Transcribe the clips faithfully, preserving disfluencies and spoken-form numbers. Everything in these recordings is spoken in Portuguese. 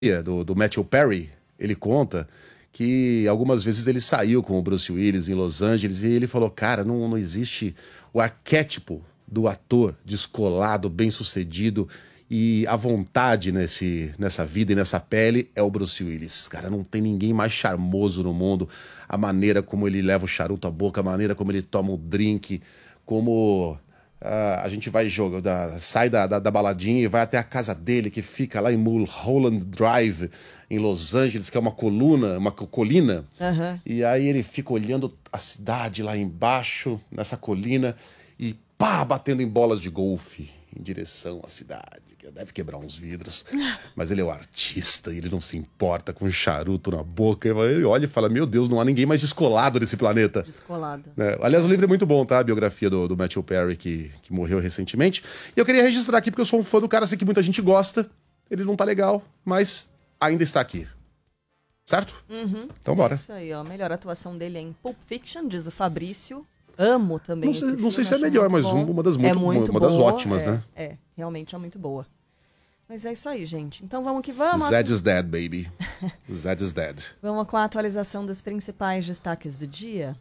do, do Matthew Perry, ele conta que algumas vezes ele saiu com o Bruce Willis em Los Angeles e ele falou, cara, não, não existe o arquétipo do ator descolado, bem-sucedido e à vontade nesse, nessa vida e nessa pele é o Bruce Willis. Cara, não tem ninguém mais charmoso no mundo. A maneira como ele leva o charuto à boca, a maneira como ele toma o drink, como... Uh, a gente vai jogar, da, sai da, da, da baladinha e vai até a casa dele, que fica lá em Mulholland Drive, em Los Angeles, que é uma coluna, uma colina. Uhum. E aí ele fica olhando a cidade lá embaixo, nessa colina, e pá, batendo em bolas de golfe em direção à cidade. Deve quebrar uns vidros, mas ele é o artista e ele não se importa com charuto na boca. Ele olha e fala, meu Deus, não há ninguém mais descolado nesse planeta. Descolado. É, aliás, o livro é muito bom, tá? A biografia do, do Matthew Perry, que, que morreu recentemente. E eu queria registrar aqui, porque eu sou um fã do cara, sei que muita gente gosta. Ele não tá legal, mas ainda está aqui. Certo? Uhum. Então bora. É isso aí, ó. A melhor atuação dele é em Pulp Fiction, diz o Fabrício. Amo também Não esse sei, filme. não sei se é acho melhor, muito mas bom. uma das, muito, é muito uma das boa, ótimas, é, né? É, realmente é muito boa. Mas é isso aí, gente. Então vamos que vamos. Zed is dead, baby. Zed is dead. Vamos com a atualização dos principais destaques do dia.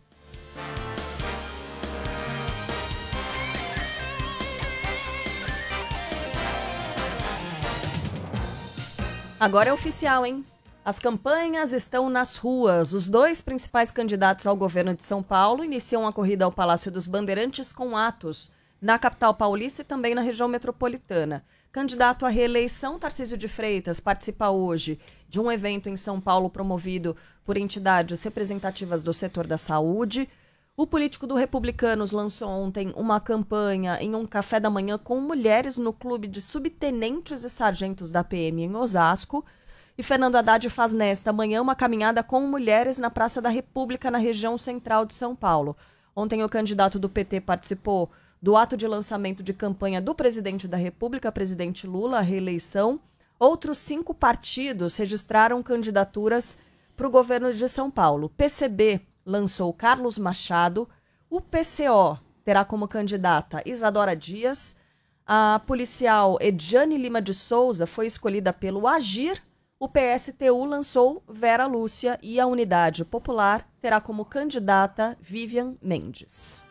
Agora é oficial, hein? As campanhas estão nas ruas. Os dois principais candidatos ao governo de São Paulo iniciam a corrida ao Palácio dos Bandeirantes com atos na capital paulista e também na região metropolitana. Candidato à reeleição, Tarcísio de Freitas, participa hoje de um evento em São Paulo promovido por entidades representativas do setor da saúde. O político do Republicanos lançou ontem uma campanha em um café da manhã com mulheres no clube de subtenentes e sargentos da P M em Osasco. E Fernando Haddad faz nesta manhã uma caminhada com mulheres na Praça da República, na região central de São Paulo. Ontem o candidato do P T participou do ato de lançamento de campanha do presidente da República, presidente Lula, à reeleição. Outros cinco partidos registraram candidaturas para o governo de São Paulo. O P C B lançou Carlos Machado, o P C O terá como candidata Isadora Dias, a policial Ediane Lima de Souza foi escolhida pelo Agir, o P S T U lançou Vera Lúcia e a Unidade Popular terá como candidata Vivian Mendes.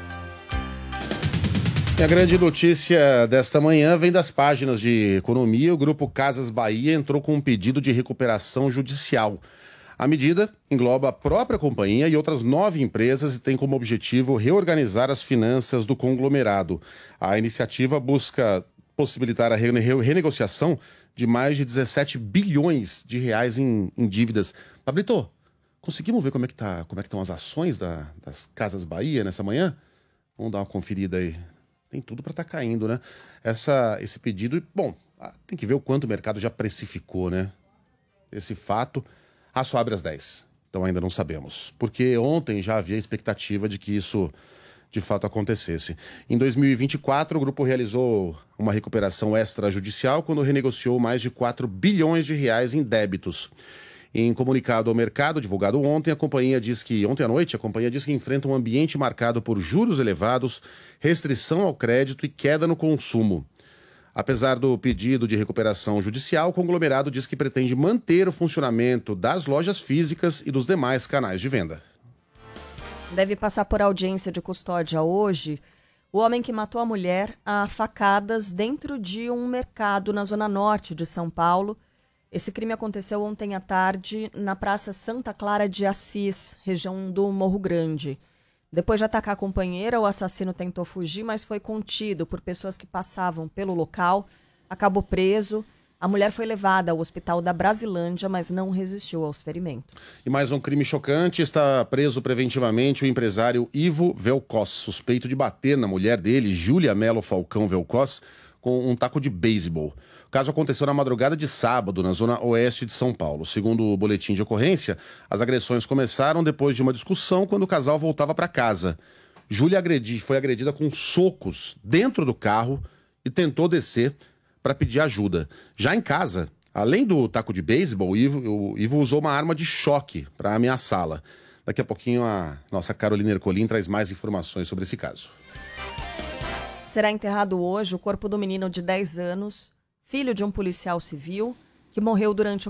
A grande notícia desta manhã vem das páginas de economia. O Grupo Casas Bahia entrou com um pedido de recuperação judicial. A medida engloba a própria companhia e outras nove empresas e tem como objetivo reorganizar as finanças do conglomerado. A iniciativa busca possibilitar a rene- renegociação de mais de dezessete bilhões de reais em, em dívidas. Pablito, conseguimos ver como é que tá, como é que estão as ações da, das Casas Bahia nessa manhã? Vamos dar uma conferida aí. Tem tudo para estar tá caindo, né? Essa, esse pedido, bom, tem que ver o quanto o mercado já precificou, né? Esse fato, ah, só abre às dez, então ainda não sabemos. Porque ontem já havia expectativa de que isso de fato acontecesse. Em dois mil e vinte e quatro, o grupo realizou uma recuperação extrajudicial quando renegociou mais de quatro bilhões de reais em débitos. Em comunicado ao mercado, divulgado ontem, a companhia diz que, ontem à noite, a companhia diz que enfrenta um ambiente marcado por juros elevados, restrição ao crédito e queda no consumo. Apesar do pedido de recuperação judicial, o conglomerado diz que pretende manter o funcionamento das lojas físicas e dos demais canais de venda. Deve passar por audiência de custódia hoje o homem que matou a mulher a facadas dentro de um mercado na zona norte de São Paulo. Esse crime aconteceu ontem à tarde na Praça Santa Clara de Assis, região do Morro Grande. Depois de atacar a companheira, o assassino tentou fugir, mas foi contido por pessoas que passavam pelo local. Acabou preso. A mulher foi levada ao hospital da Brasilândia, mas não resistiu aos ferimentos. E mais um crime chocante. Está preso preventivamente o empresário Ivo Velcos, suspeito de bater na mulher dele, Júlia Melo Falcão Velcos, com um taco de beisebol. O caso aconteceu na madrugada de sábado, na zona oeste de São Paulo. Segundo o boletim de ocorrência, as agressões começaram depois de uma discussão quando o casal voltava para casa. Júlia agredi, foi agredida com socos dentro do carro e tentou descer para pedir ajuda. Já em casa, além do taco de beisebol, o Ivo, o Ivo usou uma arma de choque para ameaçá-la. Daqui a pouquinho a nossa Carolina Ercolim traz mais informações sobre esse caso. Será enterrado hoje o corpo do menino de dez anos, filho de um policial civil, que morreu durante